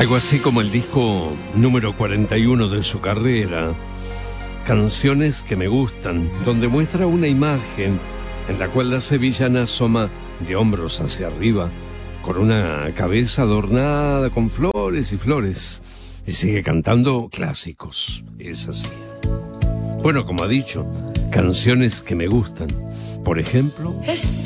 Algo así como el disco número 41 de su carrera, Canciones que me gustan, donde muestra una imagen en la cual la sevillana asoma de hombros hacia arriba, con una cabeza adornada con flores y flores, y sigue cantando clásicos. Es así. Bueno, como ha dicho, canciones que me gustan. Por ejemplo...